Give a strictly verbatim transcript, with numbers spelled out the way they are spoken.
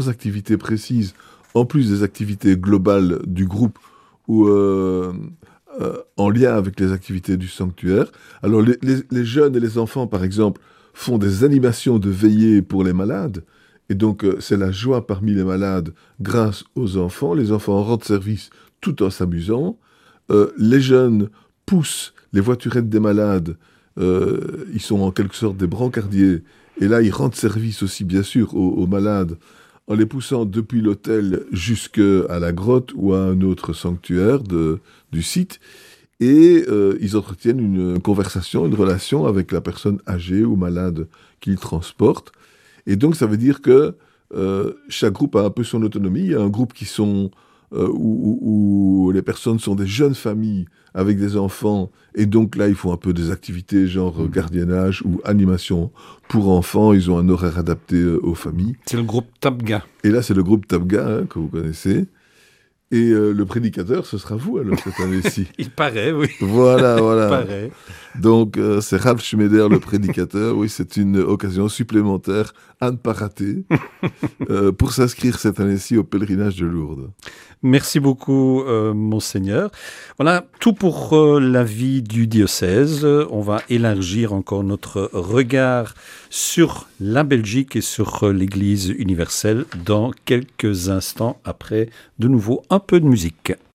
activités précises, en plus des activités globales du groupe ou euh, euh, en lien avec les activités du sanctuaire. Alors les, les- les jeunes et les enfants, par exemple, font des animations de veillée pour les malades. Et donc euh, c'est la joie parmi les malades grâce aux enfants. Les enfants rendent service tout en s'amusant. Euh, les jeunes poussent les voiturettes des malades. Euh, ils sont en quelque sorte des brancardiers. Et là, ils rendent service aussi, bien sûr, aux, aux malades en les poussant depuis l'hôtel jusqu'à la grotte ou à un autre sanctuaire de- du site. Et euh, ils entretiennent une conversation, une relation avec la personne âgée ou malade qu'ils transportent. Et donc, ça veut dire que euh, chaque groupe a un peu son autonomie. Il y a un groupe qui sont, euh, où, où- où les personnes sont des jeunes familles avec des enfants. Et donc là, ils font un peu des activités genre euh, gardiennage ou animation pour enfants. Ils ont un horaire adapté euh, aux familles. C'est le groupe Tabga. Et là, c'est le groupe Tabga, hein, que vous connaissez. Et euh, le prédicateur, ce sera vous, alors, cette année-ci. Il paraît, oui. Voilà, Il voilà. paraît. Donc, euh, c'est Ralph Schmeder, le prédicateur. Oui, c'est une occasion supplémentaire à ne pas rater euh, pour s'inscrire cette année-ci au pèlerinage de Lourdes. Merci beaucoup, euh, Monseigneur. Voilà, tout pour euh, la vie du diocèse. Euh, On va élargir encore notre regard sur la Belgique et sur euh, l'Église universelle dans quelques instants après, de nouveau, un peu de musique.